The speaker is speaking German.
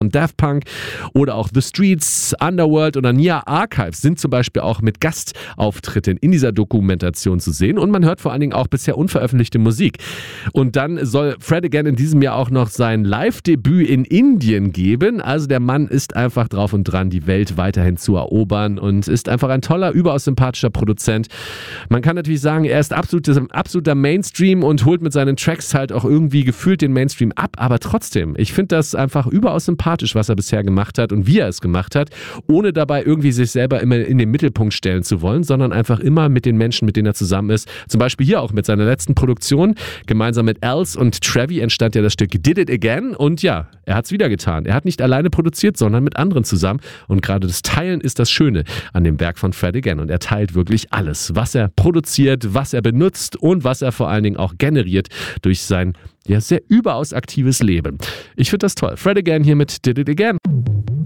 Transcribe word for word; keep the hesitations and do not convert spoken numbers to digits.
und Daft Punk oder auch The Streets, Underworld oder Nia Archives sind zum Beispiel auch mit Gastauftritten in dieser Dokumentation zu sehen und man hört vor allen Dingen auch bisher unveröffentlichte Musik. Und dann soll Fred again in diesem Jahr auch noch sein Live-Debüt in Indien geben. Also der Mann ist einfach drauf und dran, die Welt weiterhin zu erobern und ist einfach ein toller, überaus sympathischer Produzent. Man kann natürlich sagen, er ist absolutes, absoluter Mainstream und holt mit seinen Tracks halt auch irgendwie gefühlt den Mainstream ab, aber trotzdem, ich finde das einfach überaus sympathisch, was er bisher gemacht hat und wie er es gemacht hat, ohne dabei irgendwie sich selber immer in den Mittelpunkt stellen zu wollen, sondern einfach immer mit den Menschen, mit denen er zusammen ist. Zum Beispiel hier auch mit seiner letzten Produktion. Gemeinsam mit Els und Trevi entstand ja das Stück Did It Again und ja, er hat es wieder getan. Er hat nicht alleine produziert, sondern mit anderen zusammen und gerade das Teilen ist das Schöne an dem Werk von Fred again und er teilt wirklich alles, was er produziert, was er benutzt und was er vor allen Dingen auch generiert durch sein ja, sehr überaus aktives Leben. Ich finde das toll. Fred again hier mit Did It Again.